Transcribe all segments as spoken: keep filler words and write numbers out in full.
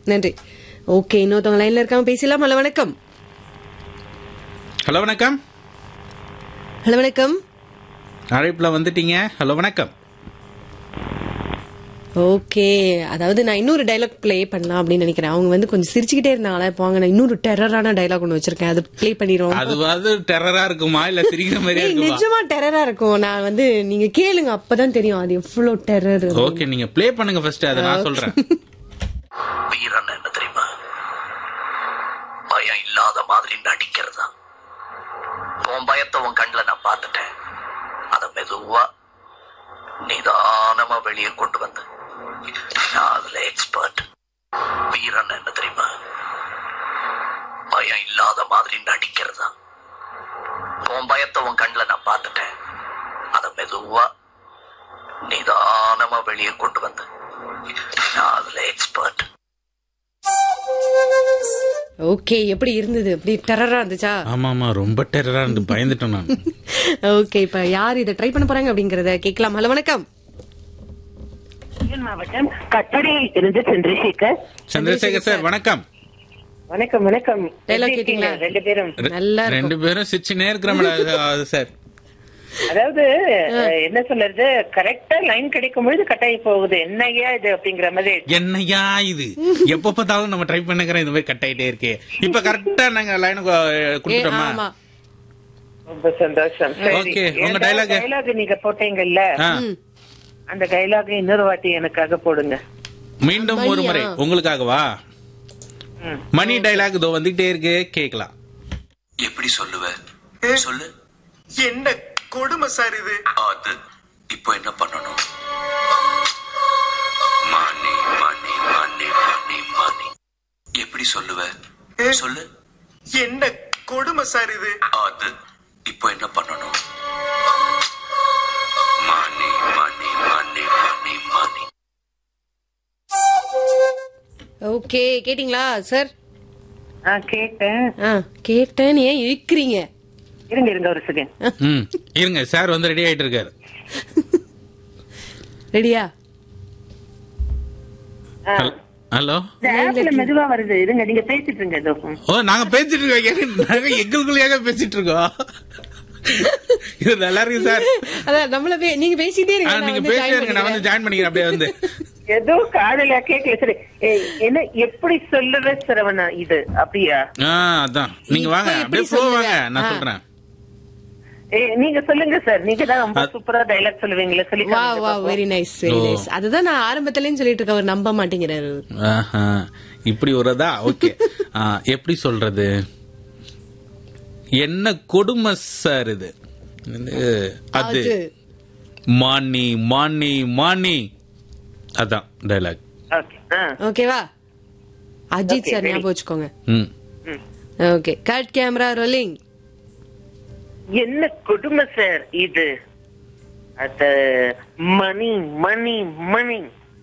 நன்றி. ஓகே, இன்னொருத்தவங்க லைன்ல இருக்காங்க, பேசலாம். ஹலோ வணக்கம். ஹலோ வணக்கம். ஹலோ வணக்கம். அழைப்புல வந்துட்டீங்க. ஹலோ வணக்கம். ஓகே, அதாவது நான் இன்னொரு டைலாக் ப்ளே பண்ணலாம் அப்படின்னு நினைக்கிறேன். அவங்க வந்து கொஞ்சம் சிரிச்சுக்கிட்டே இருந்தாங்களா, இப்போ வாங்க நான் இன்னொரு டெரரான டைலாக் ஒன்று வச்சிருக்கேன், அது ப்ளே பண்ணிடுவோம். அதுவாது டெரரா இருக்குமா இல்ல சிரிக்கிற மாதிரியா ஏய், இருக்குமா? நிஜமா டெரரா இருக்கும். நான் வந்து நீங்க கேளுங்க, அப்பதான் தெரியும் அது எவ்வளவு டெரர். ஓகே, நீங்க ப்ளே பண்ணுங்க ஃபர்ஸ்ட், அதை நான் சொல்றேன். வீரன் என்ன தெரியுமா? பயம் இல்லாத மாதிரி நடிக்கிறதா. உன் பயத்தை உன் கண்ணில் நான் பார்த்துட்டேன். அதை மெதுவா நிதானமா வெளியே கொண்டு வந்து நான் அதுல எக்ஸ்பர்ட். வீரன் என்ன தெரியுமா? பயம் இல்லாத மாதிரி நடிக்கிறதா. உன் பயத்தை உன் கண்ணில் நான் பார்த்துட்டேன். அதை மெதுவா நிதானமா வெளியே கொண்டு வந்து நான் அதுல எக்ஸ்பர்ட். ஓகே, எப்படி இருந்தது? அப்படி டெரரா இருந்துச்சா? ஆமா ஆமா, ரொம்ப டெரரா இருந்து பயந்துட்டேன் நான். ஓகே, இப்ப யார் இதை ட்ரை பண்ண போறாங்க அப்படிங்கறத கேட்கலாம். ஹலோ வணக்கம். மாவட்டம் கட்டடியில் இருந்து சந்திரசேகர். சந்திரசேகர் சார் வணக்கம். வணக்கம் வணக்கம். டைலாக் கேட்டீங்களா? ரெண்டு பேரும் நல்லா ரெண்டு பேரும் சிரிச்சுனே இருக்கிற சார். அதாவது என்ன சொல்றது, கரெக்டா லைன் கிடைக்கும் பொழுது கட்டாயி போகுது. என்னையா இது அப்படிங்கிற மாதிரி. என்னையா இது, எப்ப பார்த்தாலும் நம்ம ட்ரை பண்ணுக்கிறோம், இந்த மாதிரி கட் ஆயிட்டே இருக்கு. இப்ப கரெக்டா நாங்க லைன் கொடுத்துட்டோமா? ஆமா, ரொம்ப சந்தோஷம். ஓகே, உங்க டைலாக் டைலாக் நீங்க போட்டீங்கல்ல, அந்த டைலாக் இன்னொரு வாட்டி எனக்காக போடுங்க. மீண்டும் ஒரு முறை உங்களுக்காகவா? மணி டைலாக் இதோ வந்துட்டே இருக்கு, கேக்கலாம். எப்படி சொல்லுவ? சொல்லு. என்ன கொடுமை சார் இது? அது இப்போ என்ன பண்ணணும்? மணி மணி மணி மணி மணி. எப்படி சொல்லுவ? சொல்லு. என்ன கொடுமை சார் இது? அது இப்போ என்ன பண்ணணும்? மணி மணி மணி மணி மணி. ஓகே, கேட்டீங்களா சார்? ஆ கேட்டேன். ஆ கேட்டேன். ஏன் இழுக்கிறீங்க? இருங்க இருங்க ஒரு செகண்ட். ம் இருங்க, சார் வந்து ரெடி ஆயிட்டு இருக்காரு. ரெடியா? ஹலோ. மெதுவா வருது, இருங்க நீங்க பேசிட்டு இருங்க. இதோ. ஓ, நாங்க பேசிட்டு இருக்கோம், நாங்க எங்களுக்குள்ளேயே பேசிட்டு இருக்கோம். இது நல்லா இருக்கு சார். அதான் நம்மள பே- நீங்க பேசிட்டே இருங்க, நான் நீங்க வந்து join பேசுறீங்க, நான் வந்து பண்ணிக்கிறேன். ஜாயின் பண்ணிக்கிறேன் அப்படியே வந்து. ஏதோ காதல கேட்கல. சரி, ஏய், என்ன எப்படி சொல்லுவ சரவணா இது? அப்படியா? ஆ, அதான் நீங்க வாங்க, இப்போ அப்படியே எப்படி ஃப்ளோ சொல்லுங்க? வாங்க, நான் ஆ. சொல்றேன். ஏய், நீங்க சொல்லுங்க சார், நீங்க தான் ரொம்ப சூப்பரா டைலாக் சொல்லுவீங்களே, சொல்லி வா காமிங்க வா, பாப்போம். வெரி நைஸ் வெரி ஓ. நைஸ். அதுதான் நான் ஆரம்பத்திலேயும் சொல்லிட்டு இருக்கேன், அவர் நம்ப மாட்டேங்கிறாரு. ஆஹா, இப்படி வரதா? ஓகே. எப்படி சொல்றது? என்ன கொடுமை சார் இது? அது அது. மானி மானி மானி, அதான் டைலாக். ஓகே. ஆ. ஓகேவா? Ajith Okay, sir ready. ஞாபகம் வச்சுக்கோங்க. ம் ம். Okay, cut camera rolling. என்ன கொடுமை சார் இது? அது மணி மணி மணி.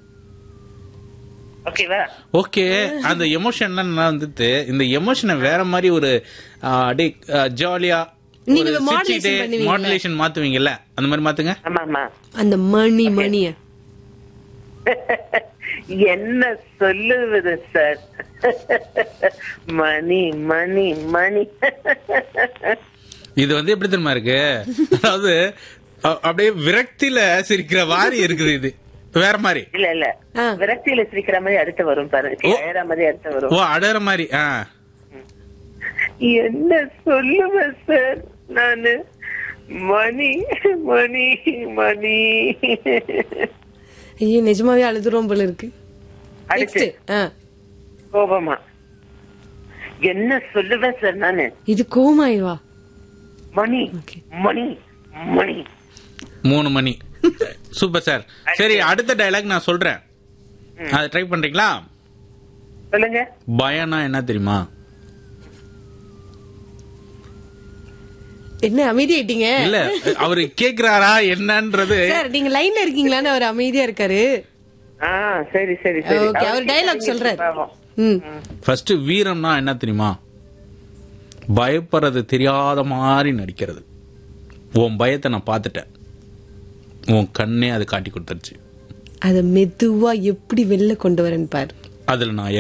ஓகேவா? ஓகே, அந்த எமோஷன்லாம் நான் வந்துட்டு இந்த எமோஷனை வேற மாதிரி ஒரு அப்படியே ஜாலியா நீங்க modulation பண்ணுவீங்கல்ல? மாடுலேஷன் மாத்துவீங்கல்ல, அந்த மாதிரி மாத்துங்க. ஆமா ஆமா. அந்த மணி மணிய என்ன சொல்லுவது சார்? மணி மணி மணி. இது வந்து எப்படி தெரியுமா இருக்கு? அதாவது அ- அப்படியே விரக்தியில சிரிக்கிற மாதிரி இருக்குது. இது வேற மாதிரி. இல்ல இல்ல, ஆ. விரக்தியில சிரிக்கிற மாதிரி அடுத்து வரும் பாருங்க. ஓ. அழற மாதிரி அடுத்து வரும். ஓ, அடற மாதிரி. ஆ, என்ன சொல்லுவேன் சார் நானு? மணி மணி மணி. ஐயோ, நிஜமாவே அழுதுறோம் போல இருக்கு. அடுத்து Next. ஆ, கோபமா. என்ன சொல்லுவேன் சார் நானு? இது கோமாயிவா? மணி Okay. மணி மணி. மூணு மணி. Super sir. சரி, அடுத்த டைலாக் நான் சொல்றேன், அதை ட்ரை பண்றீங்களா? சொல்லுங்க. பயம்னா என்ன தெரியுமா? என்ன அமைதியாயிட்டீங்க? இல்ல, அவரு கேக்குறாரா என்னன்றது. சார், நீங்க லைன்ல இருக்கீங்களான்னு அவர் அமைதியா இருக்காரு. ஆ சரி சரி சரி. ஓகே, அவர் டைலாக் சொல்றாரு. பாவம். ம் ஃபர்ஸ்ட் வீரம்னா என்ன தெரியுமா? பயப்படுறது தெரியாத மாதிரி நடிக்கிறது. உன் பயத்தை நான் பார்த்துட்டேன், உன் கண்ணே அது காட்டி கொடுத்துருச்சு. அத மெதுவா எப்படி வெளில கொண்டு வரேன்னு பாரு. அதுல நான்